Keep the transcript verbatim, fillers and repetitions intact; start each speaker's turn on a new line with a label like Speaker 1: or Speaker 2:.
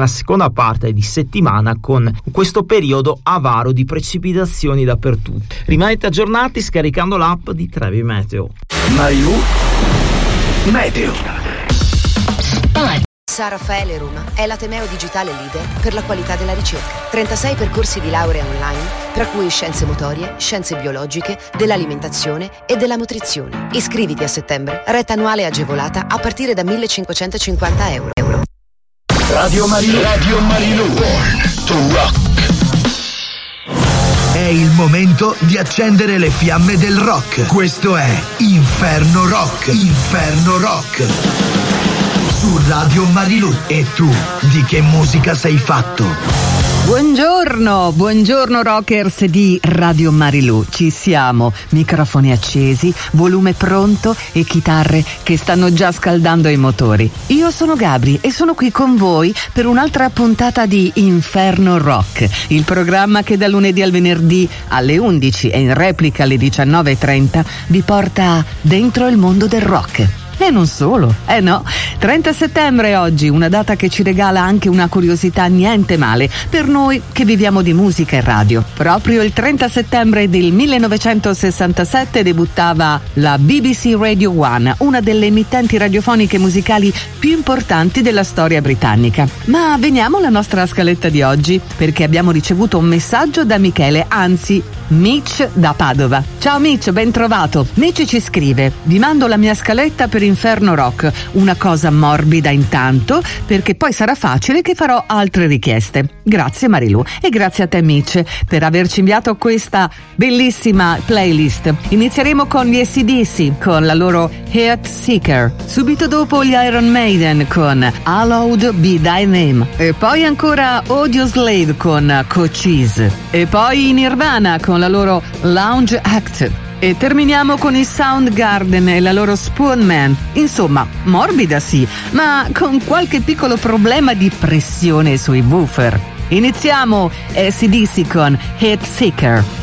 Speaker 1: nella seconda parte di settimana con questo periodo avaro di precipitazioni dappertutto. Rimanete aggiornati scaricando l'app di Trevi Meteo.
Speaker 2: Marilu Meteo.
Speaker 3: San Raffaele Roma è l'Ateneo digitale leader per la qualità della ricerca. trentasei percorsi di laurea online, tra cui scienze motorie, scienze biologiche, dell'alimentazione e della nutrizione. Iscriviti a settembre, retta annuale agevolata a partire da millecinquecentocinquanta euro.
Speaker 2: Radio Marilu. Radio Marilu. Born to rock.
Speaker 4: È il momento di accendere le fiamme del rock. Questo è Inferno Rock. Inferno Rock. Su Radio Marilu. E tu, di che musica sei fatto?
Speaker 5: Buongiorno, buongiorno rockers di Radio Marilu, ci siamo, microfoni accesi, volume pronto e chitarre che stanno già scaldando i motori. Io sono Gabri e sono qui con voi per un'altra puntata di Inferno Rock, il programma che da lunedì al venerdì alle undici e in replica alle diciannove e trenta vi porta dentro il mondo del rock. E non solo, eh no, trenta settembre oggi, una data che ci regala anche una curiosità niente male per noi che viviamo di musica e radio. Proprio il trenta settembre del millenovecentosessantasette debuttava la B B C Radio One, una delle emittenti radiofoniche musicali più importanti della storia britannica. Ma veniamo alla nostra scaletta di oggi, perché abbiamo ricevuto un messaggio da Michele, anzi Mitch da Padova. Ciao Mitch, ben trovato. Mitch ci scrive: vi mando la mia scaletta per Inferno Rock, una cosa morbida intanto, perché poi sarà facile che farò altre richieste. Grazie Marilu e grazie a te Mitch per averci inviato questa bellissima playlist. Inizieremo con gli A C D C con la loro Heart Seeker, subito dopo gli Iron Maiden con Hallowed Be Thy Name, e poi ancora Audioslave con Cochise, e poi Nirvana con la loro Lounge Act. E terminiamo con i Soundgarden e la loro Spoon Man. Insomma, morbida sì, ma con qualche piccolo problema di pressione sui woofer. Iniziamo A C D C con Heart Seeker.